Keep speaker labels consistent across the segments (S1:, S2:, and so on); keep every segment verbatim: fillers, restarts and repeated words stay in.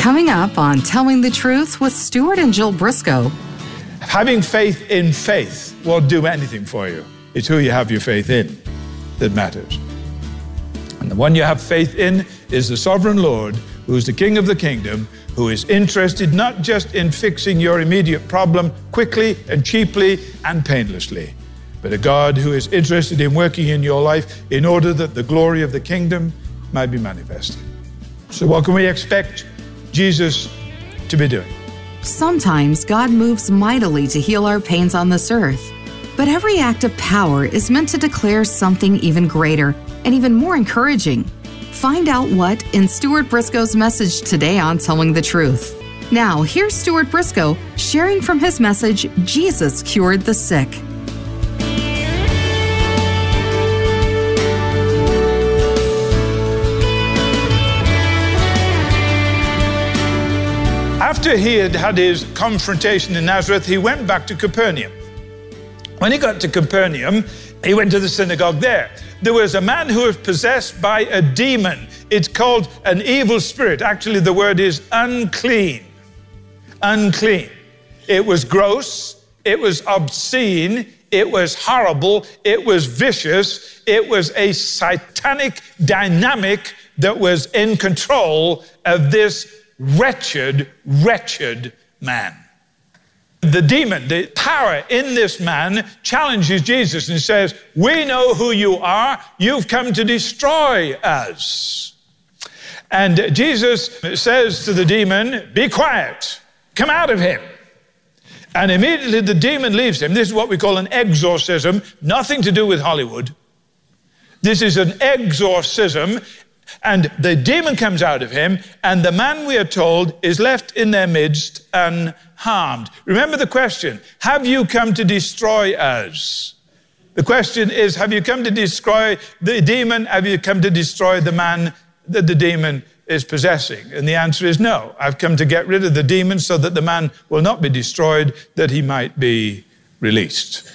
S1: Coming up on Telling the Truth with Stuart and Jill Briscoe.
S2: Having faith in faith won't do anything for you. It's who you have your faith in that matters. And the one you have faith in is the sovereign Lord, who is the King of the kingdom, who is interested not just in fixing your immediate problem quickly and cheaply and painlessly, but a God who is interested in working in your life in order that the glory of the kingdom might be manifested. So what can we expect Jesus to be doing?
S1: Sometimes God moves mightily to heal our pains on this earth. But every act of power is meant to declare something even greater and even more encouraging. Find out what in Stuart Briscoe's message today on Telling the Truth. Now, here's Stuart Briscoe sharing from his message, Jesus Cured the Sick.
S2: After he had had his confrontation in Nazareth, he went back to Capernaum. When he got to Capernaum, he went to the synagogue there. There was a man who was possessed by a demon. It's called an evil spirit. Actually, the word is unclean. Unclean. It was gross. It was obscene. It was horrible. It was vicious. It was a satanic dynamic that was in control of this wretched, wretched man. The demon, the power in this man challenges Jesus and says, we know who you are. You've come to destroy us. And Jesus says to the demon, be quiet, come out of him. And immediately the demon leaves him. This is what we call an exorcism, nothing to do with Hollywood. This is an exorcism. And the demon comes out of him, and the man, we are told, is left in their midst unharmed. Remember the question, have you come to destroy us? The question is, have you come to destroy the demon? Have you come to destroy the man that the demon is possessing? And the answer is no. I've come to get rid of the demon so that the man will not be destroyed, that he might be released.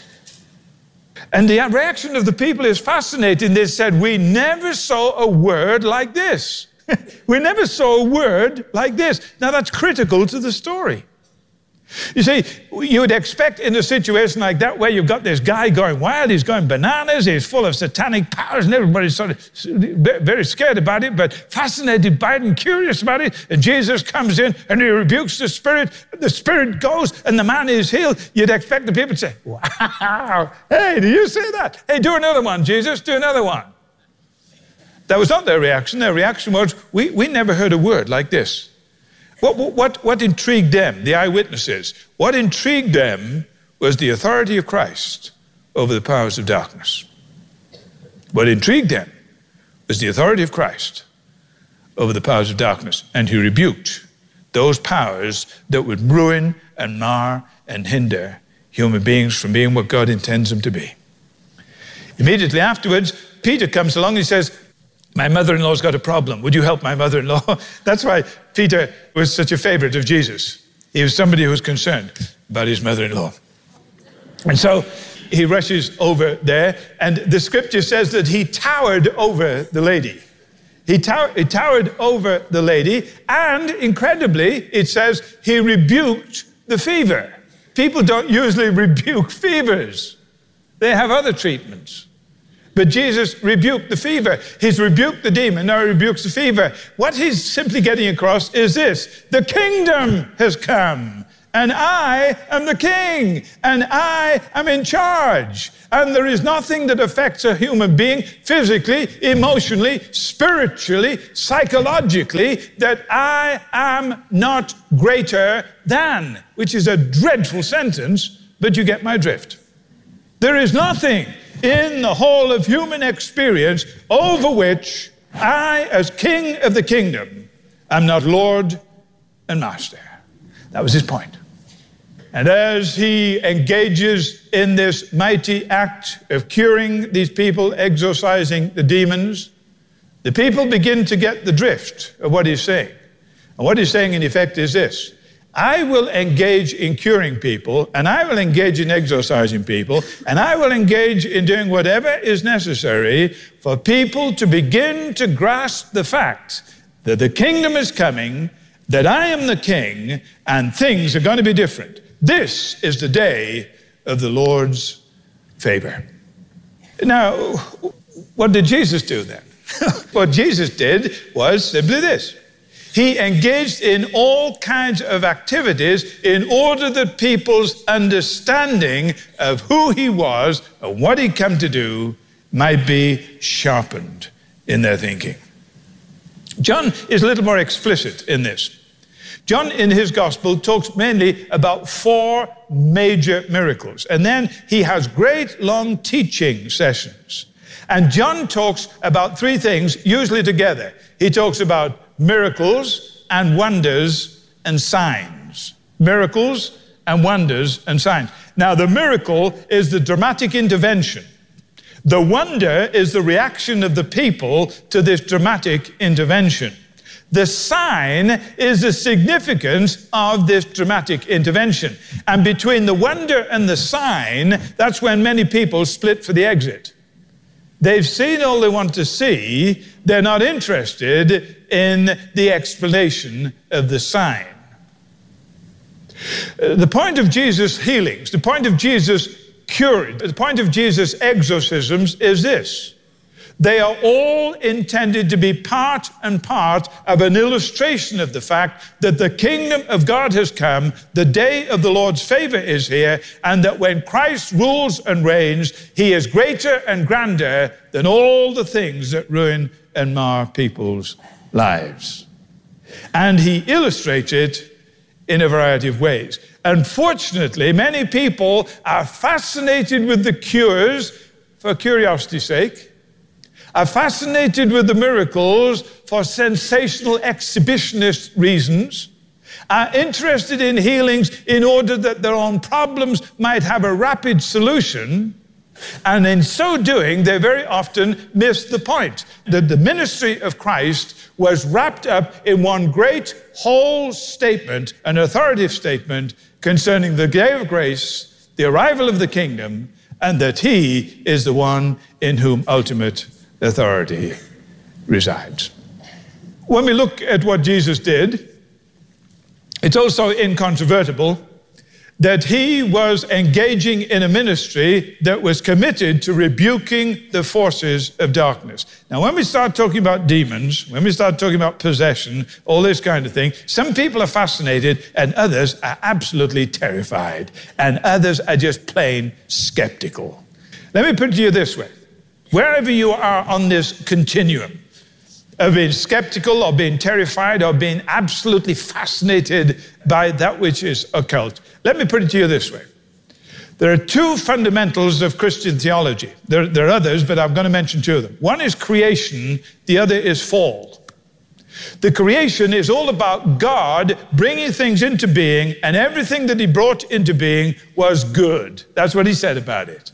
S2: And the reaction of the people is fascinating. They said, we never saw a word like this. We never saw a word like this. Now that's critical to the story. You see, you would expect in a situation like that where you've got this guy going wild, he's going bananas, he's full of satanic powers, and everybody's sort of very scared about it, but fascinated by it and curious about it. And Jesus comes in and he rebukes the spirit, the spirit goes, and the man is healed. You'd expect the people to say, wow, hey, do you see that? Hey, do another one, Jesus, do another one. That was not their reaction. Their reaction was, we, we never heard a word like this. What, what, what intrigued them, the eyewitnesses, what intrigued them was the authority of Christ over the powers of darkness. What intrigued them was the authority of Christ over the powers of darkness. And he rebuked those powers that would ruin and mar and hinder human beings from being what God intends them to be. Immediately afterwards, Peter comes along and he says, my mother-in-law's got a problem. Would you help my mother-in-law? That's why Peter was such a favorite of Jesus. He was somebody who was concerned about his mother-in-law. And so he rushes over there, and the scripture says that he towered over the lady. He, tower, he towered over the lady, and incredibly, it says he rebuked the fever. People don't usually rebuke fevers. They have other treatments. But Jesus rebuked the fever. He's rebuked the demon, now he rebukes the fever. What he's simply getting across is this: the kingdom has come, and I am the king, and I am in charge. And there is nothing that affects a human being physically, emotionally, spiritually, psychologically, that I am not greater than, which is a dreadful sentence, but you get my drift. There is nothing in the whole of human experience over which I, as king of the kingdom, am not Lord and master. That was his point. And as he engages in this mighty act of curing these people, exorcising the demons, the people begin to get the drift of what he's saying. And what he's saying, in effect, is this: I will engage in curing people, and I will engage in exorcising people, and I will engage in doing whatever is necessary for people to begin to grasp the fact that the kingdom is coming, that I am the king and things are going to be different. This is the day of the Lord's favor. Now, what did Jesus do then? What Jesus did was simply this. He engaged in all kinds of activities in order that people's understanding of who he was and what he'd come to do might be sharpened in their thinking. John is a little more explicit in this. John, in his gospel, talks mainly about four major miracles, and then he has great long teaching sessions. And John talks about three things, usually together. He talks about miracles and wonders and signs. Miracles and wonders and signs. Now, the miracle is the dramatic intervention. The wonder is the reaction of the people to this dramatic intervention. The sign is the significance of this dramatic intervention. And between the wonder and the sign, that's when many people split for the exit. They've seen all they want to see. They're not interested in the explanation of the sign. The point of Jesus' healings, the point of Jesus' curing, the point of Jesus' exorcisms is this. They are all intended to be part and part of an illustration of the fact that the kingdom of God has come, the day of the Lord's favor is here, and that when Christ rules and reigns, he is greater and grander than all the things that ruin and mar people's lives. And he illustrates it in a variety of ways. Unfortunately, many people are fascinated with the cures for curiosity's sake, are fascinated with the miracles for sensational exhibitionist reasons, are interested in healings in order that their own problems might have a rapid solution, and in so doing, they very often miss the point that the ministry of Christ was wrapped up in one great whole statement, an authoritative statement concerning the day of grace, the arrival of the kingdom, and that he is the one in whom ultimate authority resides. When we look at what Jesus did, it's also incontrovertible that he was engaging in a ministry that was committed to rebuking the forces of darkness. Now, when we start talking about demons, when we start talking about possession, all this kind of thing, some people are fascinated and others are absolutely terrified, and others are just plain skeptical. Let me put it to you this way. Wherever you are on this continuum of being skeptical or being terrified or being absolutely fascinated by that which is occult, let me put it to you this way. There are two fundamentals of Christian theology. There, there are others, but I'm going to mention two of them. One is creation, the other is fall. The creation is all about God bringing things into being, and everything that he brought into being was good. That's what he said about it.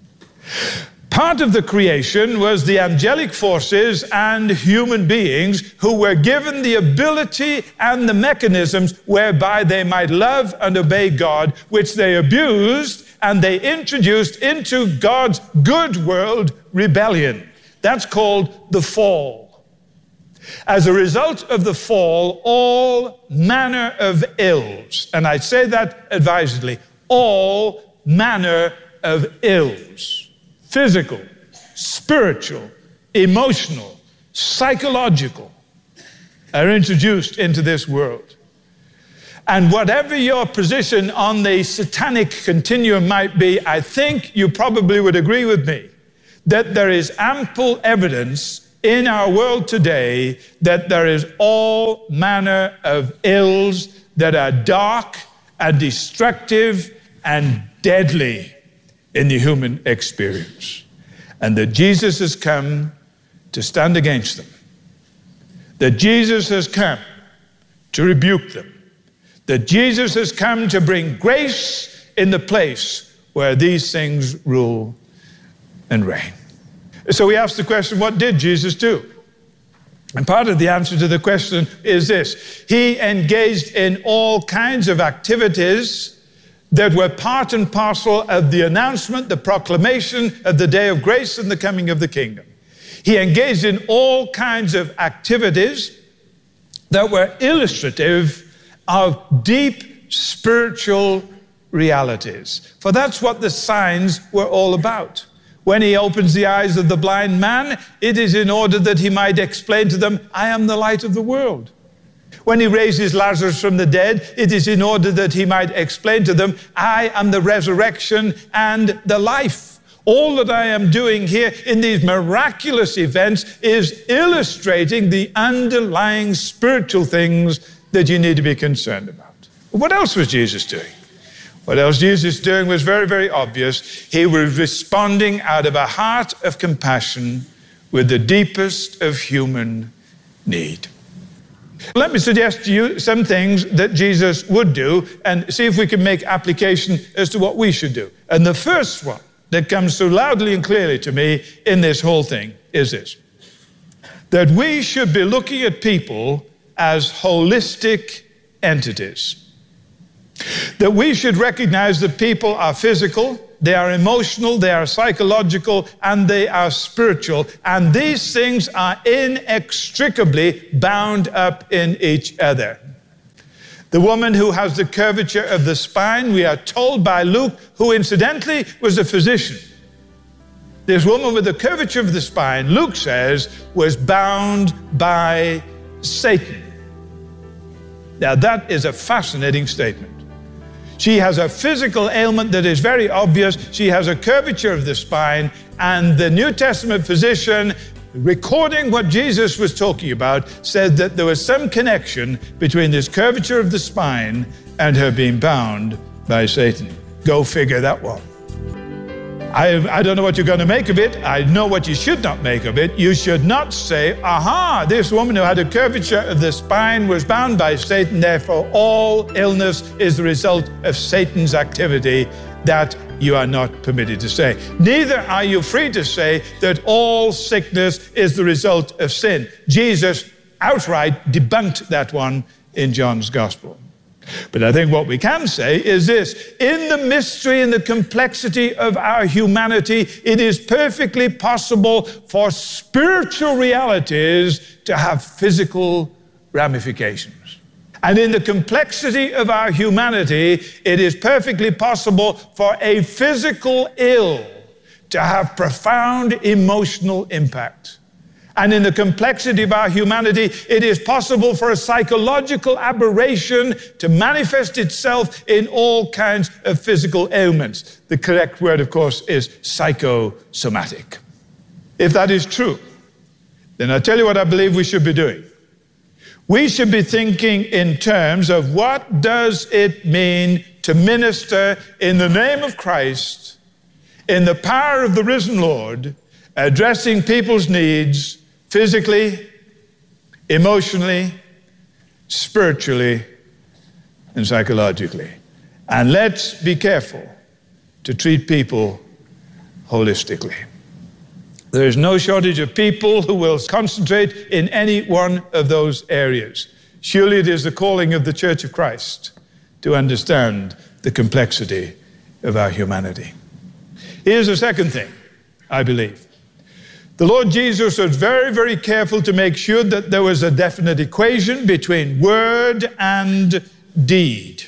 S2: Part of the creation was the angelic forces and human beings who were given the ability and the mechanisms whereby they might love and obey God, which they abused and they introduced into God's good world rebellion. That's called the fall. As a result of the fall, all manner of ills, and I say that advisedly, all manner of ills, physical, spiritual, emotional, psychological, are introduced into this world. And whatever your position on the satanic continuum might be, I think you probably would agree with me that there is ample evidence in our world today that there is all manner of ills that are dark and destructive and deadly in the human experience, and that Jesus has come to stand against them, that Jesus has come to rebuke them, that Jesus has come to bring grace in the place where these things rule and reign. So we ask the question, what did Jesus do? And part of the answer to the question is this: he engaged in all kinds of activities that were part and parcel of the announcement, the proclamation of the day of grace and the coming of the kingdom. He engaged in all kinds of activities that were illustrative of deep spiritual realities. For that's what the signs were all about. When he opens the eyes of the blind man, it is in order that he might explain to them, I am the light of the world. When he raises Lazarus from the dead, it is in order that he might explain to them, I am the resurrection and the life. All that I am doing here in these miraculous events is illustrating the underlying spiritual things that you need to be concerned about. What else was Jesus doing? What else Jesus was doing was very, very obvious. He was responding out of a heart of compassion with the deepest of human need. Let me suggest to you some things that Jesus would do and see if we can make application as to what we should do. And the first one that comes so loudly and clearly to me in this whole thing is this: that we should be looking at people as holistic entities. That we should recognize that people are physical, they are emotional, they are psychological, and they are spiritual. And these things are inextricably bound up in each other. The woman who has the curvature of the spine, we are told by Luke, who incidentally was a physician. This woman with the curvature of the spine, Luke says, was bound by Satan. Now that is a fascinating statement. She has a physical ailment that is very obvious. She has a curvature of the spine, and the New Testament physician, recording what Jesus was talking about, said that there was some connection between this curvature of the spine and her being bound by Satan. Go figure that one. I, I don't know what you're going to make of it. I know what you should not make of it. You should not say, aha, this woman who had a curvature of the spine was bound by Satan, therefore all illness is the result of Satan's activity. That you are not permitted to say. Neither are you free to say that all sickness is the result of sin. Jesus outright debunked that one in John's Gospel. But I think what we can say is this: in the mystery and the complexity of our humanity, it is perfectly possible for spiritual realities to have physical ramifications. And in the complexity of our humanity, it is perfectly possible for a physical ill to have profound emotional impact. And in the complexity of our humanity, it is possible for a psychological aberration to manifest itself in all kinds of physical ailments. The correct word, of course, is psychosomatic. If that is true, then I tell you what I believe we should be doing. We should be thinking in terms of what does it mean to minister in the name of Christ, in the power of the risen Lord, addressing people's needs physically, emotionally, spiritually, and psychologically. And let's be careful to treat people holistically. There is no shortage of people who will concentrate in any one of those areas. Surely it is the calling of the Church of Christ to understand the complexity of our humanity. Here's the second thing, I believe. The Lord Jesus was very, very careful to make sure that there was a definite equation between word and deed.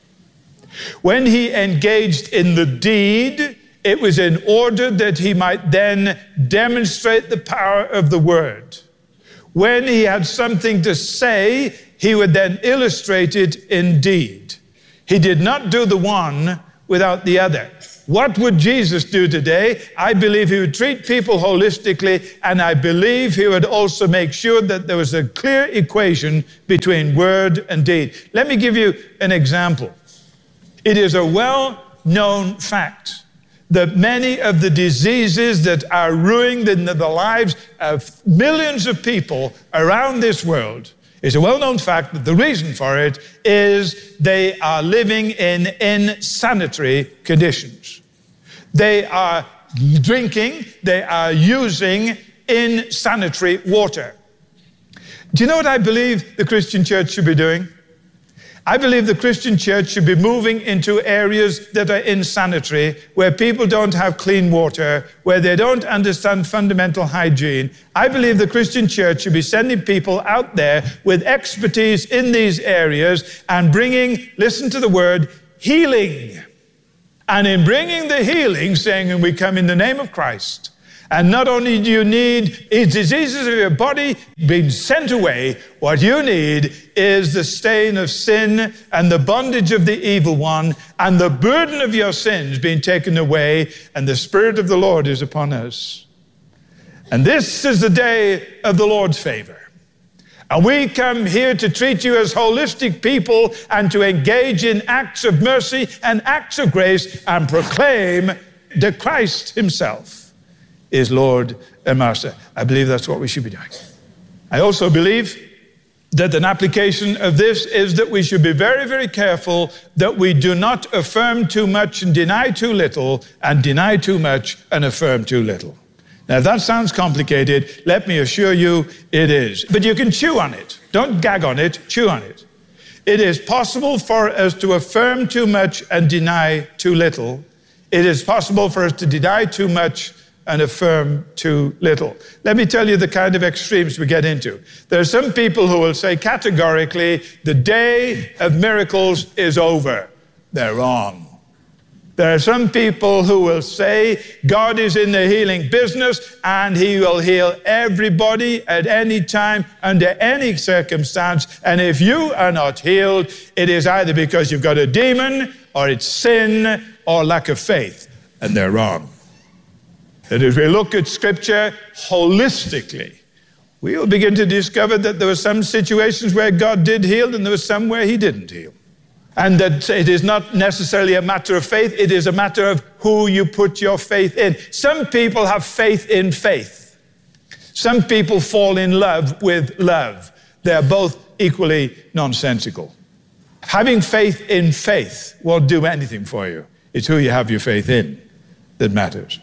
S2: When he engaged in the deed, it was in order that he might then demonstrate the power of the word. When he had something to say, he would then illustrate it in deed. He did not do the one without the other. What would Jesus do today? I believe he would treat people holistically, and I believe he would also make sure that there was a clear equation between word and deed. Let me give you an example. It is a well-known fact that many of the diseases that are ruining the, the lives of millions of people around this world, it's a well-known fact that the reason for it is they are living in insanitary conditions. They are drinking, they are using insanitary water. Do you know what I believe the Christian church should be doing? I believe the Christian church should be moving into areas that are insanitary, where people don't have clean water, where they don't understand fundamental hygiene. I believe the Christian church should be sending people out there with expertise in these areas and bringing, listen to the word, healing. And in bringing the healing, saying, and we come in the name of Christ. And not only do you need diseases of your body being sent away, what you need is the stain of sin and the bondage of the evil one and the burden of your sins being taken away, and the Spirit of the Lord is upon us. And this is the day of the Lord's favor. And we come here to treat you as holistic people and to engage in acts of mercy and acts of grace and proclaim that Christ himself is Lord and Master. I believe that's what we should be doing. I also believe that an application of this is that we should be very, very careful that we do not affirm too much and deny too little, and deny too much and affirm too little. Now, if that sounds complicated, let me assure you it is. But you can chew on it. Don't gag on it, chew on it. It is possible for us to affirm too much and deny too little. It is possible for us to deny too much and affirm too little. Let me tell you the kind of extremes we get into. There are some people who will say categorically, the day of miracles is over. They're wrong. There are some people who will say God is in the healing business and he will heal everybody at any time, under any circumstance. And if you are not healed, it is either because you've got a demon, or it's sin, or lack of faith. And they're wrong. That as we look at Scripture holistically, we will begin to discover that there were some situations where God did heal and there were some where he didn't heal. And that it is not necessarily a matter of faith, it is a matter of who you put your faith in. Some people have faith in faith. Some people fall in love with love. They're both equally nonsensical. Having faith in faith won't do anything for you. It's who you have your faith in that matters.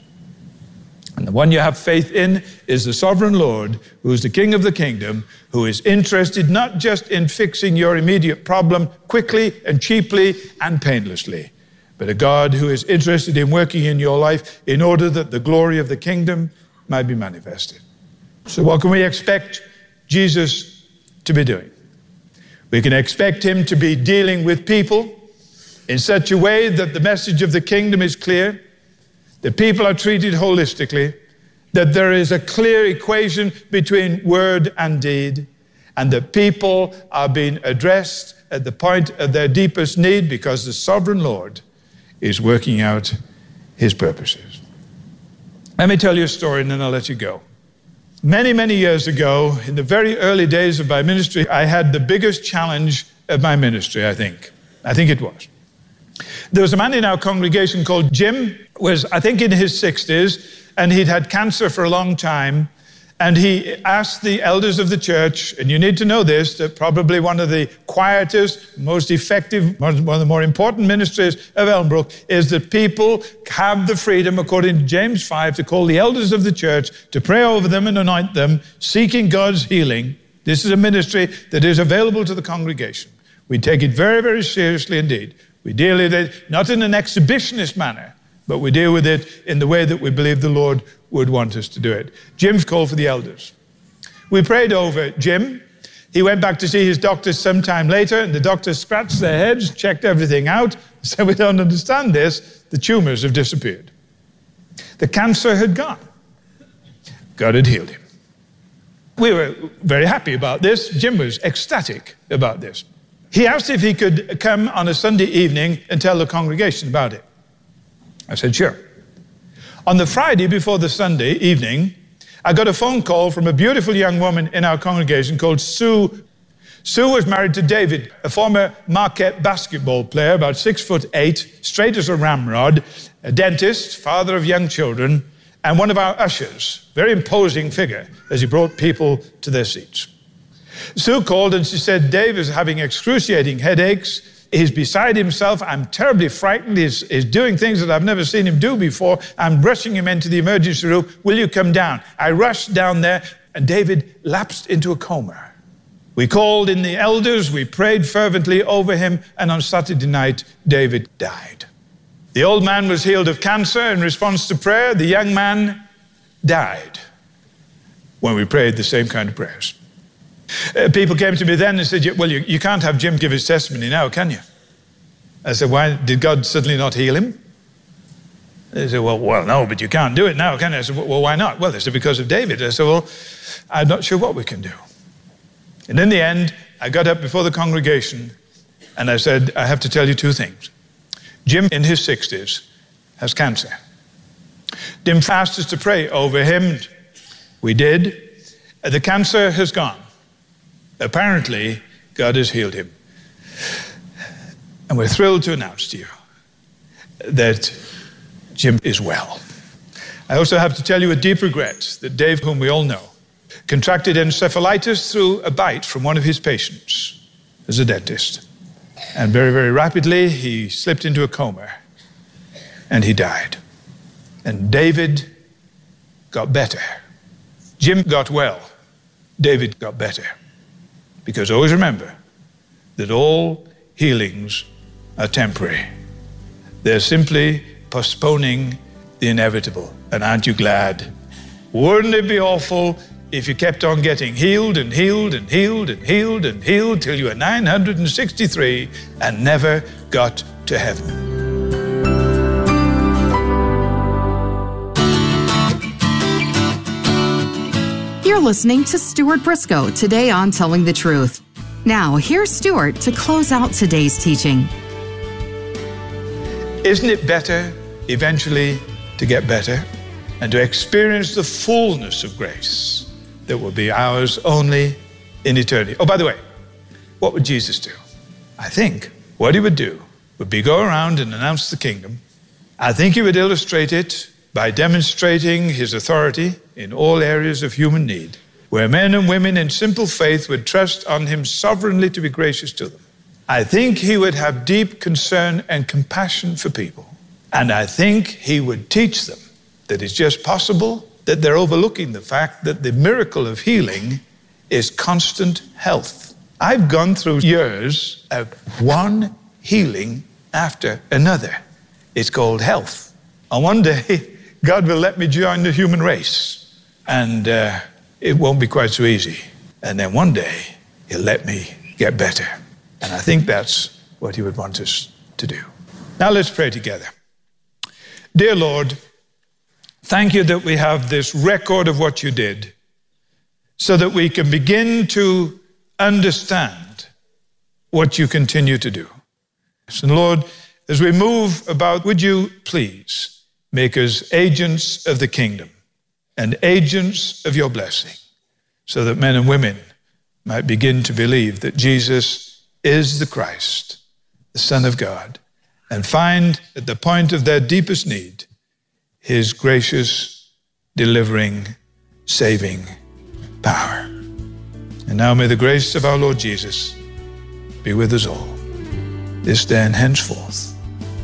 S2: And the one you have faith in is the sovereign Lord, who is the King of the kingdom, who is interested not just in fixing your immediate problem quickly and cheaply and painlessly, but a God who is interested in working in your life in order that the glory of the kingdom might be manifested. So what can we expect Jesus to be doing? We can expect him to be dealing with people in such a way that the message of the kingdom is clear, that people are treated holistically, that there is a clear equation between word and deed, and that people are being addressed at the point of their deepest need because the sovereign Lord is working out his purposes. Let me tell you a story and then I'll let you go. Many, many years ago, in the very early days of my ministry, I had the biggest challenge of my ministry, I think. I think it was. There was a man in our congregation called Jim, was I think in his sixties, and he'd had cancer for a long time. And he asked the elders of the church, and you need to know this, that probably one of the quietest, most effective, one of the more important ministries of Elmbrook is that people have the freedom, according to James five, to call the elders of the church, to pray over them and anoint them, seeking God's healing. This is a ministry that is available to the congregation. We take it very, very seriously indeed. We deal with it not in an exhibitionist manner, but we deal with it in the way that we believe the Lord would want us to do it. Jim's called for the elders. We prayed over Jim. He went back to see his doctor sometime later, and the doctors scratched their heads, checked everything out, said, we don't understand this. The tumors have disappeared. The cancer had gone. God had healed him. We were very happy about this. Jim was ecstatic about this. He asked if he could come on a Sunday evening and tell the congregation about it. I said, sure. On the Friday before the Sunday evening, I got a phone call from a beautiful young woman in our congregation called Sue. Sue was married to David, a former Marquette basketball player, about six foot eight, straight as a ramrod, a dentist, father of young children, and one of our ushers, very imposing figure as he brought people to their seats. Sue called and she said, Dave is having excruciating headaches. He's beside himself. I'm terribly frightened. He's, he's doing things that I've never seen him do before. I'm rushing him into the emergency room. Will you come down? I rushed down there and David lapsed into a coma. We called in the elders, we prayed fervently over him, and on Saturday night, David died. The old man was healed of cancer in response to prayer. The young man died when we prayed the same kind of prayers. Uh, people came to me then and said, well, you, you can't have Jim give his testimony now, can you? I said, why? Did God suddenly not heal him? They said, well, well, no, but you can't do it now, can you? I said, well, why not? Well, they said, because of David. I said, well, I'm not sure what we can do. And in the end, I got up before the congregation and I said, I have to tell you two things. Jim, in his sixties, has cancer. Jim asked us to pray over him. We did. The cancer has gone. Apparently, God has healed him. And we're thrilled to announce to you that Jim is well. I also have to tell you a deep regret that Dave, whom we all know, contracted encephalitis through a bite from one of his patients as a dentist. And very, very rapidly, he slipped into a coma and he died. And David got better. Jim got well. David got better. Because always remember that all healings are temporary. They're simply postponing the inevitable. And aren't you glad? Wouldn't it be awful if you kept on getting healed and healed and healed and healed and healed till you were nine hundred sixty-three and never got to heaven?
S1: You're listening to Stuart Briscoe today on Telling the Truth. Now, here's Stuart to close out today's teaching.
S2: Isn't it better eventually to get better and to experience the fullness of grace that will be ours only in eternity? Oh, by the way, what would Jesus do? I think what he would do would be go around and announce the kingdom. I think he would illustrate it by demonstrating his authority in all areas of human need, where men and women in simple faith would trust on him sovereignly to be gracious to them. I think he would have deep concern and compassion for people. And I think he would teach them that it's just possible that they're overlooking the fact that the miracle of healing is constant health. I've gone through years of one healing after another. It's called health. And one day, God will let me join the human race. And uh, it won't be quite so easy. And then one day, he'll let me get better. And I think that's what he would want us to do. Now let's pray together. Dear Lord, thank you that we have this record of what you did so that we can begin to understand what you continue to do. And Lord, as we move about, would you please make us agents of the kingdom and agents of your blessing so that men and women might begin to believe that Jesus is the Christ, the Son of God, and find at the point of their deepest need his gracious, delivering, saving power. And now may the grace of our Lord Jesus be with us all, this day and henceforth.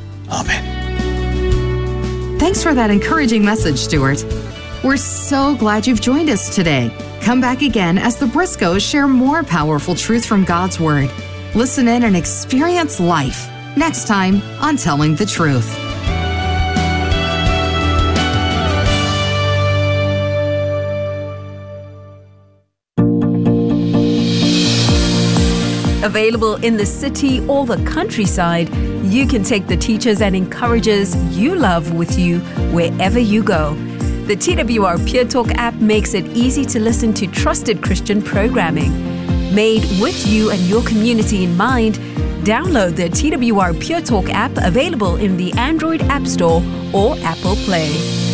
S2: Amen.
S1: Thanks for that encouraging message, Stuart. We're so glad you've joined us today. Come back again as the Briscoes share more powerful truth from God's Word. Listen in and experience life next time on Telling the Truth.
S3: Available in the city or the countryside, you can take the teachers and encouragers you love with you wherever you go. The T W R Pure Talk app makes it easy to listen to trusted Christian programming. Made with you and your community in mind, download the T W R Pure Talk app available in the Android App Store or Apple Play.